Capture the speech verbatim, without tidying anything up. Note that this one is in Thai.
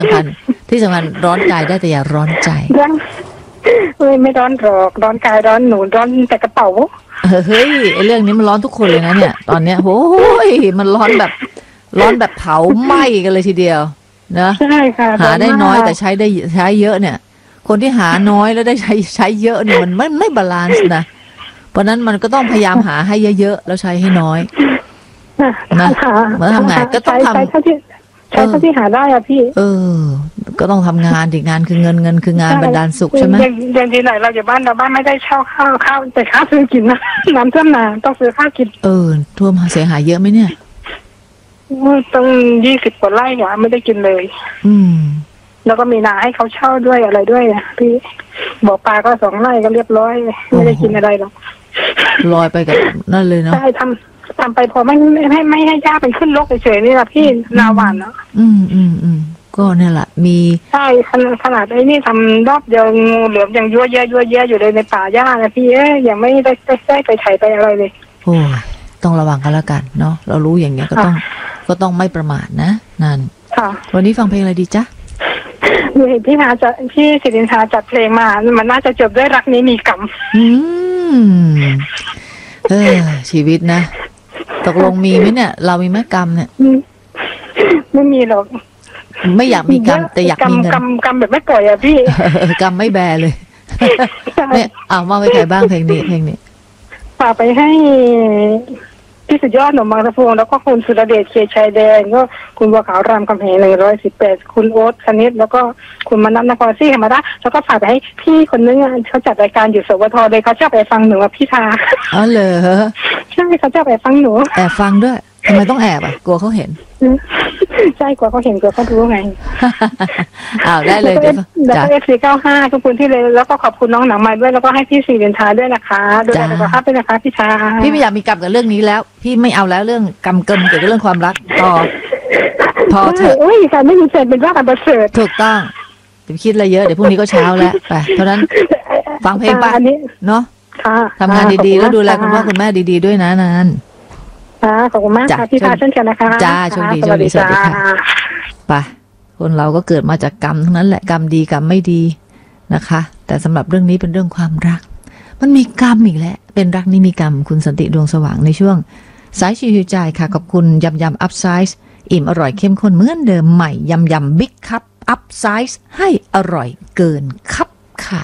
สำคัญที่สำคัญร้อนกายได้แต่อย่าร้อนใจร้อนเฮ้ยไม่ร้อนหรอกร้อนกายร้อนหนูร้อนแต่กระเป๋าเฮ้ยไอ้เรื่องนี้มันร้อนทุกคนเลยนะเนี่ยตอนเนี้ยโอ้ยมันร้อนแบบร้อนแบบเผาไหม้กันเลยทีเดียวนะใช่ค่ะหาได้น้อยแต่ใช้ได้ใช้เยอะเนี่ยคนที่หาน้อยแล้วได้ใช้ใช้เยอะเนี่ยมันไม่ไม่บาลานซ์นะเพราะนั้นมันก็ต้องพยายามหาให้เยอะๆแล้วใช้ให้น้อยนะมาทำงานก็ต้องทำใช้เท่าที่ใช้เท่าที่หาได้อะพี่เออก็ต้องทำงานดิงานคือเงินเงินคืองานบรรดาลสุขใช่ไหมเดือนที่ไหนเราอยู่บ้านเราบ้านไม่ได้เช่าข้าวข้าวแต่ข้าวซื้อกินนะน้ำท่วมนาต้องซื้อข้าวกินเออท่วมเสียหายเยอะไหมเนี่ยต้องยี่สิบกว่าไร่อะไม่ได้กินเลยอืมแล้วก็มีนาให้เขาเช่าด้วยอะไรด้วยอ่ะพี่บ่อปลาก็สองไร่ก็เรียบร้อยไม่ได้กินอะไรหรอกลอยไปกับนั่นเลยเนาะใช่ทำทำไปพอไม่ไม่ให้ไม่ให้ย่าไปขึ้นรกเฉยๆนี่แหละพี่นาหวานเนาะอืมอืมอืมก็เนี่ยแหละมีใช่ขนาดขนาดไอ้นี่ทำรอบเดียวงูเหลือมยังยั่วแย่ยั่วแย่อยู่เลยในป่าหญ้านะพี่เอ๊ยยังไม่ได้ได้ไปไถไปอะไรเลยโอ้ยต้องระวังกันแล้วกันเนาะเรารู้อย่างเงี้ยก็ต้องก็ต้องไม่ประมาทนะนั่นวันนี้ฟังเพลงอะไรดีจ๊ะเห็นพี่นาจะพี่ศิรินทราจัดเพลงมามันน่าจะจบด้วยรักนี้มีกรรมอืมเออชีวิตนะตกลงมีไหมเนี่ยเรามีไหมกรรมเนี่ยไม่มีหรอกไม่อยากมีกรรมแต่อยากมีเงินกรรมกรรมแบบไม่ปล่อยอะพี่กรรมไม่แบเลยเนี่ยเอามาไปใครบ้างเพลงนี้เพลงนี้ฝากไปให้พี่สุดยอดหนุ่มบางสะพุงแล้วก็คุณสุรเดชเคชัยแดงก็คุณบัวขาวรามคำแหงหนึ่งร้อยสิบแปดคุณโอ๊ตคณิตแล้วก็คุณมนัสนครศรีธรรมราชแล้วก็ฝากไปให้พี่คนนึงเขาจัดรายการอยู่สวทเลยเขาชอบไปฟังหนูว่าพี่ทาอ๋อเหรอใช่เขาชอบไปฟังหนูแอบฟังด้วยทำไมต้องแอบอ่ะกลัวเขาเห็นใช่กลัวเขาเห็นกลัวเขารู้ไงอ้าวได้เลยเดี๋ยวแล้วก็เอฟซีเก้าห้าทุกคนที่เลยแล้วก็ขอบคุณน้องหนังมาด้วยแล้วก็ให้พี่ศิรินทราด้วยนะคะดูแลสุขภาพด้วยนะคะพี่ชาพี่ไม่อยากมีกรรมกับเรื่องนี้แล้วพี่ไม่เอาแล้วเรื่องกรรมเกินเกี่ยวกับเรื่องความรักต่อพอเถอะโอ้ยการไม่มีเศษเป็นว่าการประเสริฐถูกต้องจะคิดอะไรเยอะเดี๋ยวพรุ่งนี้ก็เช้าแล้วไปเพราะนั้นฟังเพลงป่ะเนาะทำงานดีๆแล้วดูแลคุณพ่อคุณแม่ดีๆด้วยนะนันค่ะขอบคุณมากค่ะพี่พาเช่นกันนะคะจ้าโชคดีโชคดีสวัสดีค่ะไปคนเราก็เกิดมาจากกรรมทั้งนั้นแหละกรรมดีกรรมไม่ดีนะคะแต่สำหรับเรื่องนี้เป็นเรื่องความรักมันมีกรรมอีกแล้วเป็นรักนี่มีกรรมคุณสันติดวงสว่างในช่วงสายชิวใจค่ะขอบคุณยำยำอัพไซส์อิ่มอร่อยเข้มข้นเหมือนเดิมใหม่ยำยำบิ๊กคัพอัพไซส์ให้อร่อยเกินคัพ